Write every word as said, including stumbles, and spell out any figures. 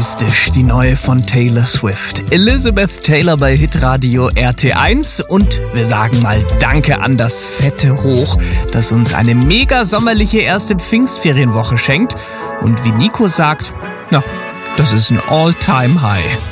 mystisch, die neue von Taylor Swift. Elizabeth Taylor bei Hitradio R T eins und wir sagen mal Danke an das fette Hoch, das uns eine mega sommerliche erste Pfingstferienwoche schenkt. Und wie Nico sagt, na, das ist ein All-Time-High.